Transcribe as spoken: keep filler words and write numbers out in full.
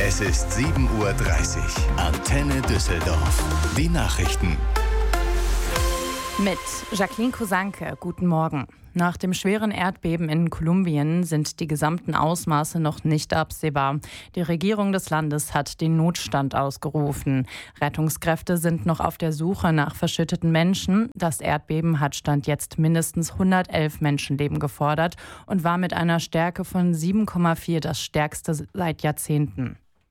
Es ist sieben Uhr dreißig. Antenne Düsseldorf. Die Nachrichten. Mit Jacqueline Kosanke, guten Morgen. Nach dem schweren Erdbeben in Kolumbien sind die gesamten Ausmaße noch nicht absehbar. Die Regierung des Landes hat den Notstand ausgerufen. Rettungskräfte sind noch auf der Suche nach verschütteten Menschen. Das Erdbeben hat Stand jetzt mindestens hundertelf Menschenleben gefordert und war mit einer Stärke von sieben Komma vier das stärkste seit Jahrzehnten.